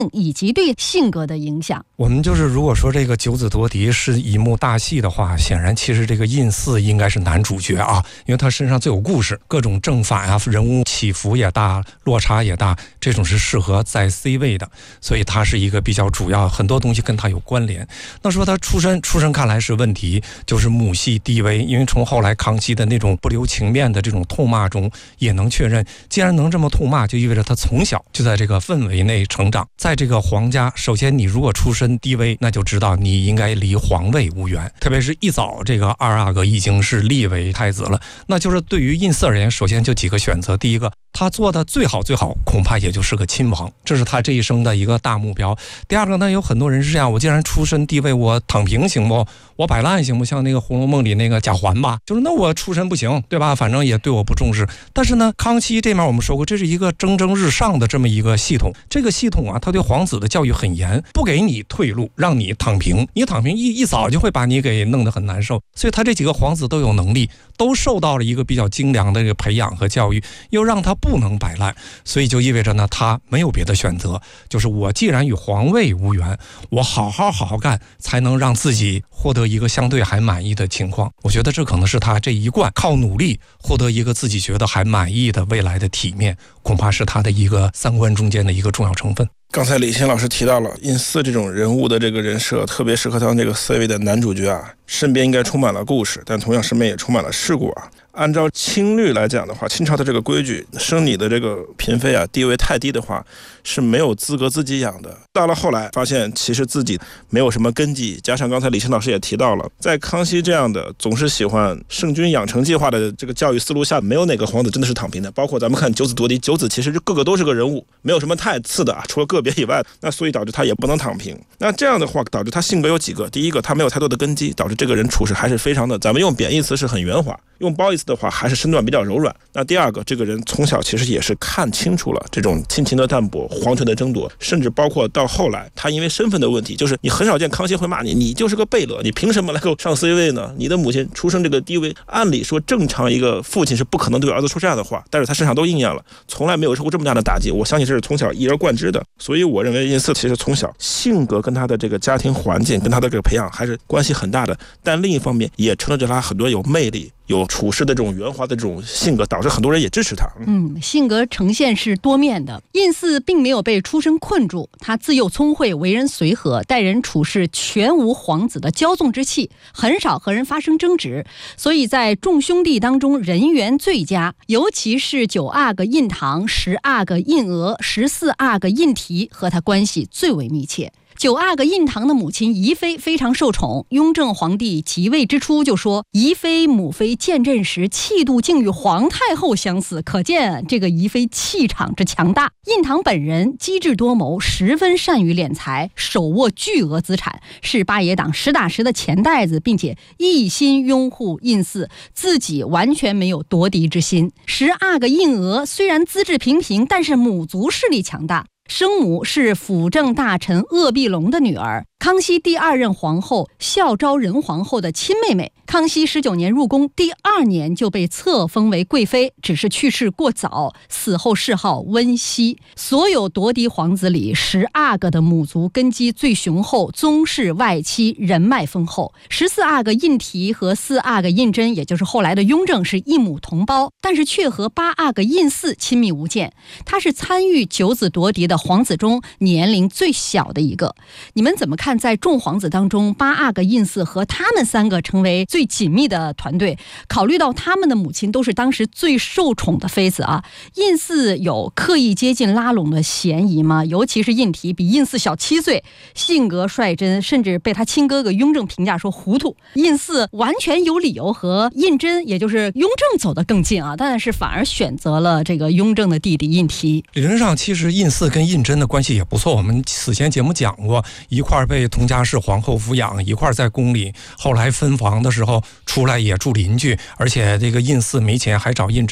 以及对性格的影响。 我们就是如果说这个九子夺嫡是一幕大戏的话，显然其实这个印嗣应该是男主角啊，因为他身上最有故事，各种正反啊，人物起伏也大，落差也大，这种是适合在 C 位的，所以他是一个比较主要，很多东西跟他有关联。那说他出身看来是问题，就是母系低微，因为从后来康熙的那种不留情面的这种痛骂中也能确认，既然能这么痛骂，就意味着他从小就在这个氛围内成长，在这个皇家，首先你如果出身低微，那就知道你应该离皇位无缘，特别是一早这个二阿哥已经是立为太子了，那就是对于印嗣而言，首先就几个选择，第一个，他做的最好恐怕也就是个亲王，这是他这一生的一个大目标。第二个呢，有很多人是这样，我既然出身低微，我躺平行不？我摆烂行不？像那个《红楼梦》里那个贾环吧，就是那我出身不行，对吧？反正也对我不重视。但是呢，康熙这面我们说过，这是一个蒸蒸日上的这么一个系统。这个系统啊，他对皇子的教育很严，不给你退路，让你躺平。你躺平一早就会把你给弄得很难受。所以他这几个皇子都有能力，都受到了一个比较精良的这个培养和教育，又让他不能摆烂，所以就意味着呢，他没有别的选择，就是我既然与皇位无缘，我好好干，才能让自己获得一个相对还满意的情况。我觉得这可能是他这一贯靠努力获得一个自己觉得还满意的未来的体面，恐怕是他的一个三观中间的一个重要成分。 刚才李欣老师提到了印嗣这种人物的这个人设，特别适合当这个C位的男主角啊，身边应该充满了故事，但同样身边也充满了事故啊。按照清律来讲的话，清朝的这个规矩，生你的这个嫔妃啊，地位太低的话是没有资格自己养的。到了后来发现其实自己没有什么根基，加上刚才李欣老师也提到了，在康熙这样的总是喜欢圣君养成计划的这个教育思路下，没有哪个皇子真的是躺平的。包括咱们看九子夺嫡，九子其实个个都是个人物，没有什么太次的啊，除了个别以外，那所以导致他也不能躺平。那这样的话导致他性格有几个，第一个他没有太多的根基，导致这个人处事还是非常的，咱们用贬义词是很圆滑，用褒义词的话还是身段比较柔软。那第二个，这个人从小其实也是看清楚了这种亲情的淡薄，皇权的争夺，甚至包括到后来他因为身份的问题，就是你很少见康熙会骂你，你就是个贝勒，你凭什么来够上 C 位呢？你的母亲出生这个低微，按理说正常一个父亲是不可能对儿子说这样的话，但是他身上都应验了，从来没有受过这么大的打击，我相信这是从小一而贯之的。所以我认为印嗣其实从小性格跟他的这个家庭环境跟他的这个培养还是关系很大的，但另一方面也成了着他很多有魅力有处事的这种圆滑的这种性格，导致很多人也支持他。 性格呈现是多面的。印嗣并没有被出身困住，他自幼聪慧，为人随和，待人处事全无皇子的骄纵之气，很少和人发生争执，所以在众兄弟当中人缘最佳，尤其是9阿哥印堂、10阿哥印额、14阿哥印提和他关系最为密切。9阿哥印堂的母亲宜妃非常受宠，雍正皇帝即位之初就说，宜妃母妃见朕时气度竟与皇太后相似，可见这个宜妃气场之强大。印堂本人机智多谋，十分善于敛财，手握巨额资产，是八爷党实打实的钱袋子，并且一心拥护印嗣，自己完全没有夺嫡之心。10阿哥印额虽然资质平平，但是母族势力强大，生母是辅政大臣鄂必龙的女儿，康熙第2任皇后孝昭仁皇后的亲妹妹。康熙19年入宫，第2年就被册封为贵妃，只是去世过早，死后谥号温熙。所有夺嫡皇子里，10阿哥的母族根基最雄厚，宗室外戚人脉丰厚。14阿哥印提和4阿哥胤禛，也就是后来的雍正，是一母同胞，但是却和8阿哥胤嗣亲密无间。他是参与9子夺嫡的皇子中年龄最小的一个。你们怎么看，在众皇子当中，8阿哥胤嗣和他们3个成为最紧密的团队？考虑到他们的母亲都是当时最受宠的妃子啊，胤嗣有刻意接近拉拢的嫌疑吗？尤其是胤提比胤嗣小7岁，性格率真，甚至被他亲哥哥雍正评价说糊涂。胤嗣完全有理由和胤禛，也就是雍正走得更近啊，但是反而选择了这个雍正的弟弟胤提。 理论上其实胤嗣跟胤禛的关系也不错，我们此前节目讲过，一块被佟佳氏皇后抚养，一块在宫里，后来分房的时候出来也住邻居，而且这个胤嗣没钱还找胤禛借。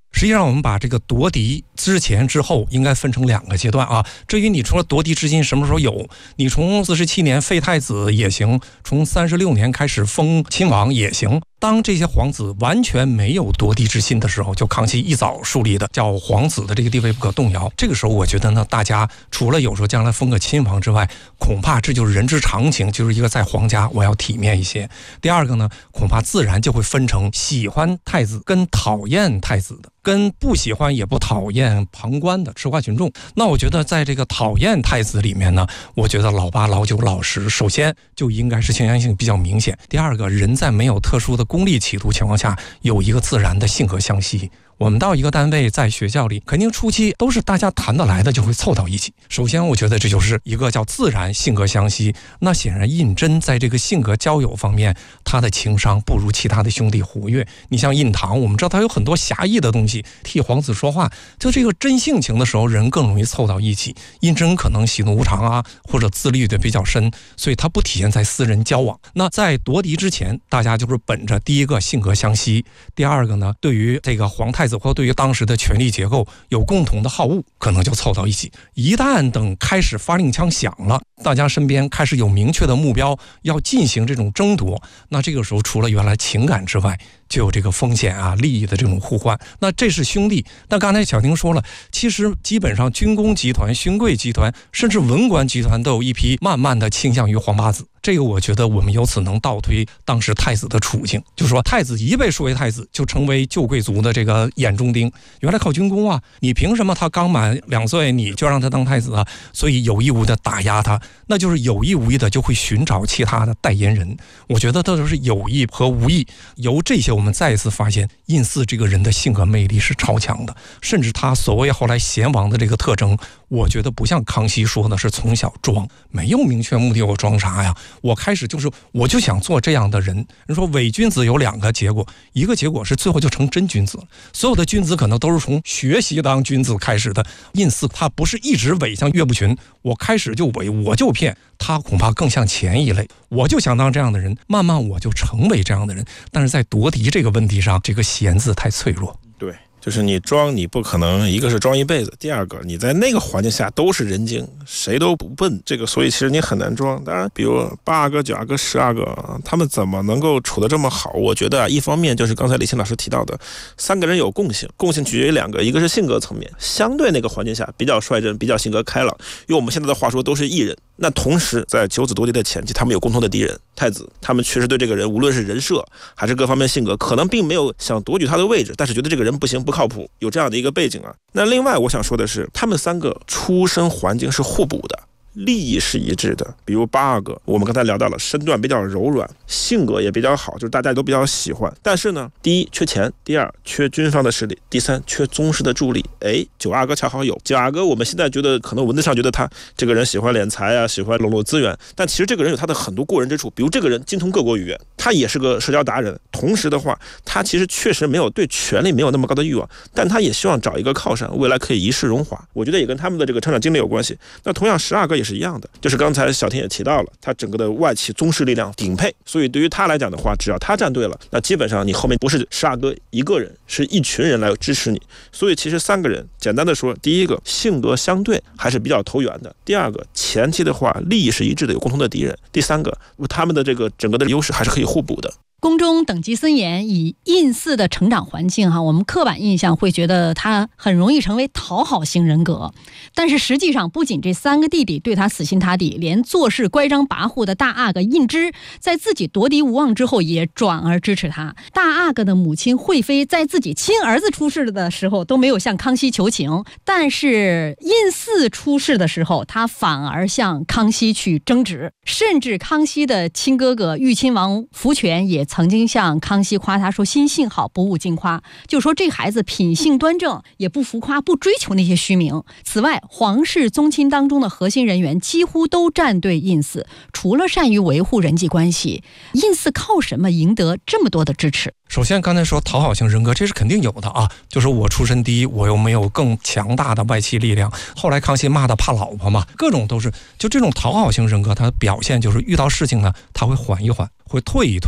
实际上我们把这个夺嫡之前之后应该分成2个阶段啊。至于你除了夺嫡之心什么时候有，你从47年废太子也行，从36年开始封亲王也行。当这些皇子完全没有夺嫡之心的时候，就康熙一早树立的叫皇子的这个地位不可动摇。这个时候我觉得呢，大家除了有时候将来封个亲王之外，恐怕这就是人之常情，就是一个在皇家我要体面一些。第二个呢，恐怕自然就会分成喜欢太子跟讨厌太子的，跟不喜欢也不讨厌旁观的吃瓜群众。那我觉得在这个讨厌太子里面呢，我觉得老8、老9、老10首先就应该是倾向性比较明显。第二个，人在没有特殊的功利企图情况下，有一个自然的性格相吸。我们到一个单位，在学校里，肯定初期都是大家谈得来的，就会凑到一起。首先我觉得这就是一个叫自然性格相吸。那显然胤禛在这个性格交友方面，他的情商不如其他的兄弟活跃。你像胤堂，我们知道他有很多侠义的东西，替皇子说话，就这个真性情的时候，人更容易凑到一起。胤禛可能喜怒无常啊，或者自律的比较深，所以他不体现在私人交往。那在夺嫡之前，大家就是本着第一个性格相吸，第二个呢，对于这个皇太子或对于当时的权力结构有共同的好恶，可能就凑到一起。一旦等开始发令枪响了，大家身边开始有明确的目标要进行这种争夺，那这个时候除了原来情感之外，就有这个风险啊、利益的这种互换。那这是兄弟。但刚才小婷说了，其实基本上军工集团、勋贵集团，甚至文官集团都有一批慢慢的倾向于皇八子。这个我觉得我们由此能倒推当时太子的处境，就是说太子一被说为太子，就成为旧贵族的这个眼中钉。原来靠军功啊，你凭什么他刚满2岁你就让他当太子啊？所以有意无意的打压他，那就是有意无意的就会寻找其他的代言人。我觉得这都是有意和无意。由这些我们再一次发现，胤祀这个人的性格魅力是超强的，甚至他所谓后来贤王的这个特征，我觉得不像康熙说的是从小装，没有明确目的，我装啥呀？我开始我就想做这样的人。人说伪君子有2个结果，一个结果是最后就成真君子了。所有的君子可能都是从学习当君子开始的，胤祀他不是一直伪，像岳不群，我开始就伪，我就骗，他恐怕更像前一类，我就想当这样的人，慢慢我就成为这样的人。但是在夺嫡这个问题上，这个贤字太脆弱。 对，就是你装，你不可能一个是装一辈子，第二个你在那个环境下都是人精，谁都不笨，这个所以其实你很难装。当然比如8阿哥、9阿哥、10阿哥，他们怎么能够处得这么好？我觉得一方面就是刚才李欣老师提到的3个人有共性取决于2个，一个是性格层面，相对那个环境下比较率真，比较性格开朗，用我们现在的话说都是艺人。那同时在九子夺嫡的前期，他们有共同的敌人太子，他们确实对这个人无论是人设还是各方面性格，可能并没有想夺取他的位置，但是觉得这个人不行，不靠谱，有这样的一个背景啊。那另外我想说的是，他们3个出身环境是互补的，利益是一致的。比如8阿哥，我们刚才聊到了身段比较柔软，性格也比较好，就是大家都比较喜欢。但是呢，第一缺钱，第二缺军方的势力，第三缺宗室的助力。9阿哥恰好有。9阿哥我们现在觉得可能文字上觉得他这个人喜欢敛财啊，喜欢笼络资源，但其实这个人有他的很多过人之处。比如这个人精通各国语言，他也是个社交达人，同时的话他其实确实没有对权力没有那么高的欲望，但他也希望找一个靠山，未来可以一世荣华。我觉得也跟他们的这个成长经历有关系。那同样10阿哥也是一样的，就是刚才小婷也提到了，他整个的外戚宗室力量顶配，所以对于他来讲的话，只要他站对了，那基本上你后面不是10阿哥一个人，是一群人来支持你。所以其实3个人简单的说，第一个性格相对还是比较投缘的，第二个前期的话利益是一致的，有共同的敌人，第三个他们的这个整个的优势还是可以互补的。 宫中等级森严，以胤祀的成长环境我们刻板印象会觉得他很容易成为讨好型人格，但是实际上不仅这3个弟弟对他死心塌地，连做事乖张跋扈的大阿哥胤芝在自己夺嫡无望之后也转而支持他。大阿哥的母亲惠妃在自己亲儿子出事的时候都没有向康熙求情，但是胤祀出事的时候他反而向康熙去争执，甚至康熙的亲哥哥豫亲王福全也曾经向康熙夸他说心性好，不务尽夸，就说这孩子品性端正，也不浮夸，不追求那些虚名。此外，皇室宗亲当中的核心人员几乎都站对胤祀，除了善于维护人际关系，胤祀靠什么赢得这么多的支持？ 首先刚才说讨好型人格，这是肯定有的啊，就是我出身低，我又没有更强大的外戚力量。后来康熙骂他怕老婆嘛，各种都是就这种讨好型人格，他表现就是遇到事情呢，他会缓一缓，会退一退，会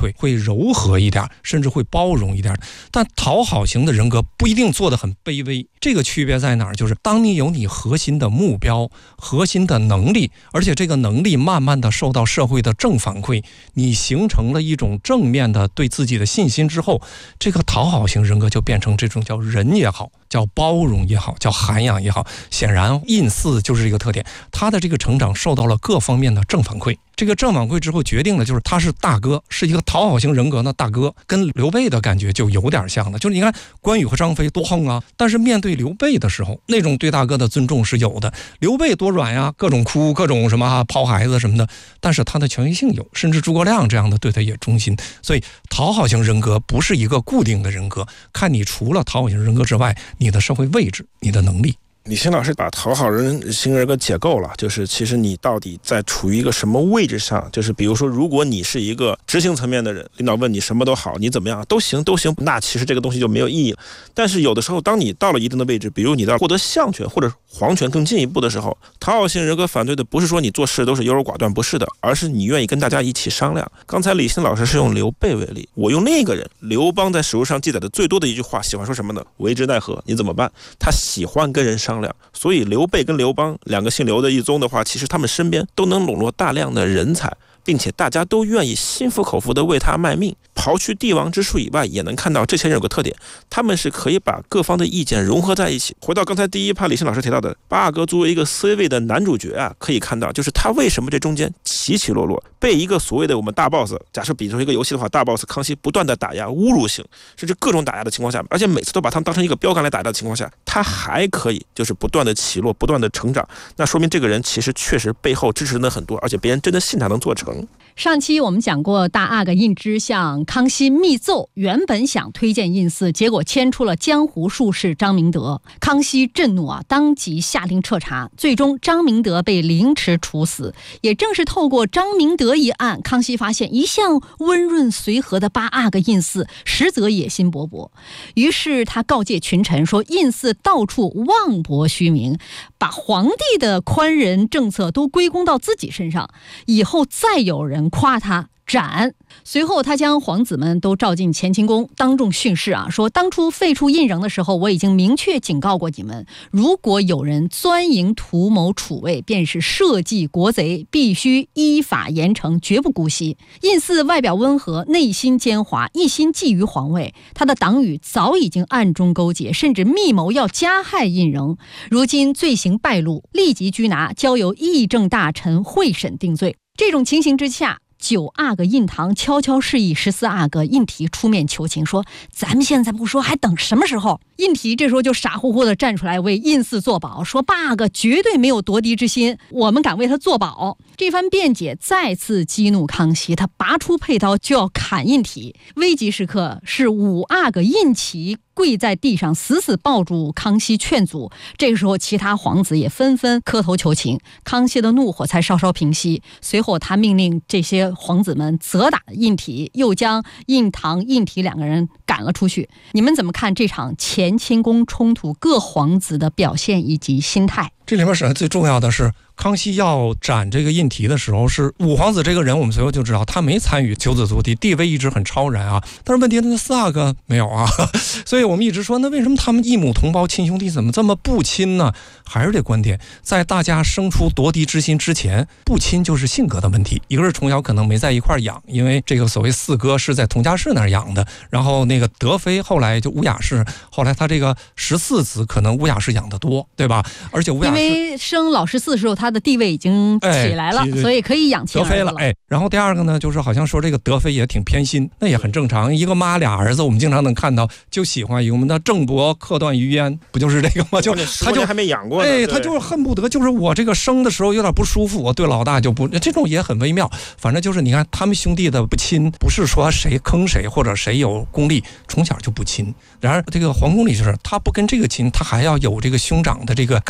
柔和一点，甚至会包容一点。但讨好型的人格不一定做得很卑微，这个区别在哪儿？就是当你有你核心的目标、核心的能力，而且这个能力慢慢的受到社会的正反馈，你形成了一种正面的对自己的信心之后，这个讨好型人格就变成这种叫仁也好，叫包容也好，叫涵养也好。显然印4就是这个特点，他的这个成长受到了各方面的正反馈，这个正反馈之后决定了就是他是大哥，是一个讨好型人格的大哥，跟刘备的感觉就有点像了。就是你看关羽和张飞多横啊，但是面对刘备的时候，那种对大哥的尊重是有的。刘备多软呀，各种哭，各种什么抛孩子什么的，但是他的权威性有，甚至诸葛亮这样的对他也忠心。所以讨好型人格不是一个固定的人格，看你除了讨好型人格之外，你的社会位置，你的能力。 李欣老师把讨好型人格解构了，就是其实你到底在处于一个什么位置上，就是比如说如果你是一个执行层面的人，领导问你什么都好，你怎么样都行，那其实这个东西就没有意义。但是有的时候当你到了一定的位置，比如你到获得相权或者皇权更进一步的时候，讨好型人格反对的不是说你做事都是优柔寡断，不是的，而是你愿意跟大家一起商量。刚才李欣老师是用刘备为例，我用那个人刘邦在史书上记载的最多的一句话，喜欢说什么呢？为之奈何，你怎么办？他喜欢跟人商量。所以刘备跟刘邦两个姓刘的一宗的话，其实他们身边都能笼络大量的人才，并且大家都愿意心服口服的为他卖命。刨去帝王之术以外，也能看到这些人有个特点，他们是可以把各方的意见融合在一起。回到刚才第一趴李欣老师提到的八阿哥作为一个 C 位的男主角啊，可以看到就是他为什么这中间起起落落，被一个所谓的我们大 boss， 假设比如说一个游戏的话，大 boss 康熙不断的打压、侮辱性，甚至各种打压的情况下，而且每次都把他当成一个标杆来打压的情况下，他还可以就是不断的起落、不断的成长，那说明这个人其实确实背后支持的很多，而且别人真的信他能做成。 上期我们讲过，大阿哥胤之向康熙密奏，原本想推荐胤祀，结果牵出了江湖术士张明德。康熙震怒啊，当即下令彻查，最终张明德被凌迟处死。也正是透过张明德一案，康熙发现一向温润随和的八阿哥胤祀实则野心勃勃，于是他告诫群臣说，胤祀到处妄博虚名，把皇帝的宽仁政策都归功到自己身上，以后再有人夸他斩。随后他将皇子们都召进乾清宫，当众训示啊，说当初废除胤禛的时候，我已经明确警告过你们，如果有人钻营图谋储位，便是社稷国贼，必须依法严惩，绝不姑息。胤祀外表温和，内心奸猾，一心觊觎皇位，他的党羽早已经暗中勾结，甚至密谋要加害胤禛。如今罪行败露，立即拘拿，交由议政大臣会审定罪。这种情形之下，9阿哥胤堂悄悄示意14阿哥胤禔出面求情，说咱们现在不说，还等什么时候？胤禔这时候就傻乎乎的站出来为胤祀作保，说八阿哥绝对没有夺嫡之心，我们敢为他作保。这番辩解再次激怒康熙，他拔出佩刀就要砍胤禔。危急时刻是5阿哥胤禔跪在地上死死抱住康熙劝阻，这个时候其他皇子也纷纷磕头求情，康熙的怒火才稍稍平息。随后他命令这些皇子们责打胤禔，又将胤堂、胤禔两个人赶了出去。你们怎么看这场乾清宫冲突各皇子的表现以及心态？ 这里面首先最重要的是，康熙要斩这个胤禔的时候，是五皇子这个人，我们随后就知道他没参与九子夺嫡，地位一直很超然啊。但是问题那4阿哥没有啊，所以我们一直说，那为什么他们一母同胞亲兄弟怎么这么不亲呢？还是这观点，在大家生出夺嫡之心之前，不亲就是性格的问题。一个是从小可能没在一块养，因为这个所谓4哥是在佟家氏那儿养的，然后那个德妃后来就乌雅氏，后来他这个14子可能乌雅氏养得多，对吧？而且乌雅氏因为生老14的时候，他的地位已经起来了，所以可以养亲儿子了。 然后第二个呢，就是好像说这个德妃也挺偏心，那也很正常。一个妈俩儿子，我们经常能看到，就喜欢我们的郑伯克段于鄢，不就是这个吗？就他就还没养过呢， 他就是恨不得，就是我这个生的时候有点不舒服，我对老大就不，这种也很微妙。反正就是你看他们兄弟的不亲，不是说谁坑谁或者谁有功利，从小就不亲。然而这个皇宫里就是他不跟这个亲，他还要有这个兄长的这个感情的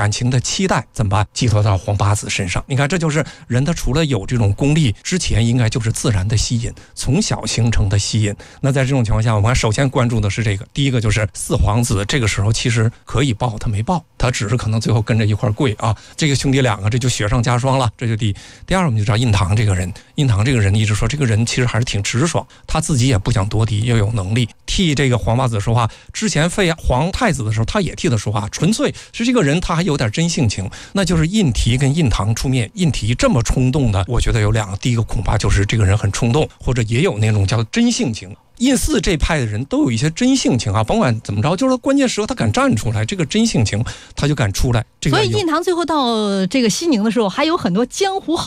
期待怎么办？寄托到黄八子身上。你看，这就是人他除了有这种功力之前，应该就是自然的吸引，从小形成的吸引。那在这种情况下，我们首先关注的是这个，第一个就是四皇子，这个时候其实可以报，他没报，他只是可能最后跟着一块跪啊。这个兄弟两个，这就雪上加霜了。这就第二，我们就知道印堂这个人，印堂这个人一直说这个人其实还是挺直爽，他自己也不想夺嫡，又有能力替这个黄八子说话。之前废皇太子的时候，他也替他说话，纯粹是这个人他还有点真性情。那就是印提跟印堂出面，印提这么冲动的，我觉得有两个，第一个恐怕就是这个人很冲动，或者也有那种叫真性情。印四这派的人都有一些真性情啊，甭管怎么着，就是关键时候他敢站出来，这个真性情他就敢出来。这个所以印堂最后到这个西宁的时候，还有很多江湖好